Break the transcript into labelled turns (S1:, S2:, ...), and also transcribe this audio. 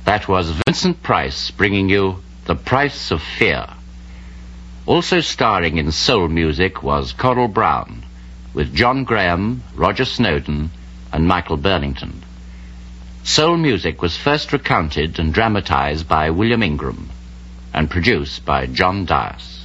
S1: That was Vincent Price bringing you The Price of Fear. Also starring in soul music was Coral Brown, with John Graham, Roger Snowden, and Michael Burnington. Soul music was first recounted and dramatized by William Ingram and produced by John Dias.